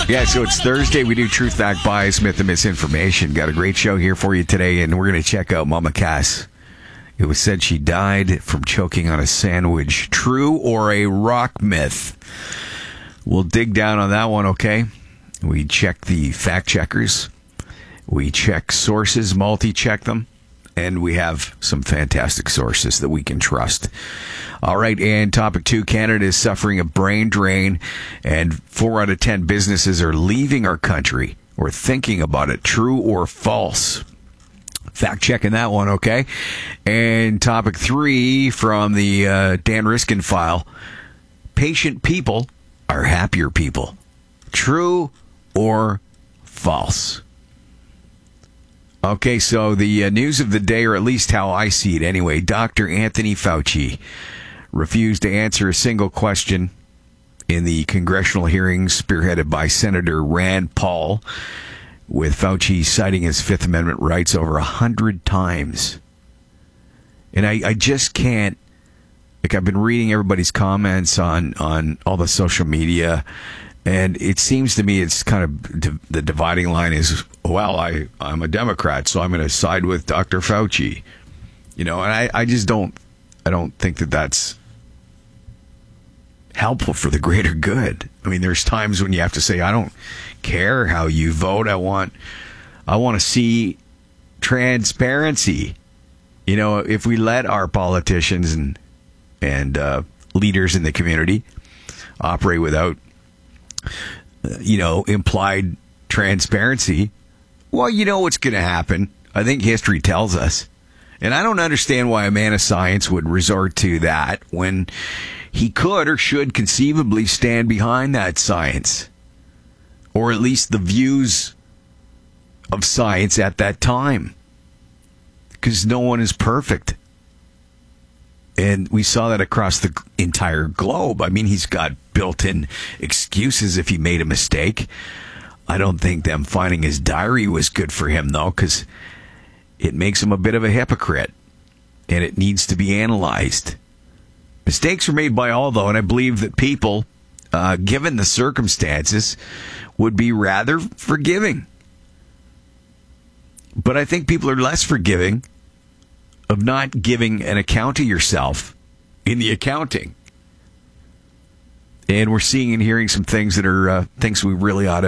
Yeah, so it's Thursday. We do Truth, Fact, Bias, Myth, and Misinformation. Got a great show here for you today, and we're going to check out Mama Cass. It was said she died from choking on a sandwich. True or a rock myth? We'll dig down on that one, okay? We check the fact checkers. We check sources, multi-check them. And we have some fantastic sources that we can trust. All right, and topic 2, Canada is suffering a brain drain, and 4 out of 10 businesses are leaving our country or thinking about it. True or false? Fact checking that one, okay? And topic 3 from the Dan Riskin file, patient people are happier people. True or false? Okay, so the news of the day, or at least how I see it anyway, Dr. Anthony Fauci refused to answer a single question in the congressional hearings spearheaded by Senator Rand Paul, with Fauci citing his Fifth Amendment rights over 100 times. And I just can't, like, I've been reading everybody's comments on all the social media, and it seems to me it's kind of the dividing line is, well, I'm a Democrat, so I'm going to side with Dr. Fauci. You know, and I just don't think that that's helpful for the greater good. I mean, there's times when you have to say, I don't care how you vote. I want to see transparency. You know, if we let our politicians and leaders in the community operate without, implied transparency, well, you know what's going to happen. I think history tells us. And I don't understand why a man of science would resort to that when he could or should conceivably stand behind that science, or at least the views of science at that time, because no one is perfect. And we saw that across the entire globe. I mean, he's got built-in excuses if he made a mistake. I don't think them finding his diary was good for him, though, because it makes him a bit of a hypocrite, and it needs to be analyzed. Mistakes are made by all, though, and I believe that people, given the circumstances, would be rather forgiving. But I think people are less forgiving of not giving an account of yourself in the accounting. And we're seeing and hearing some things that are things we really ought to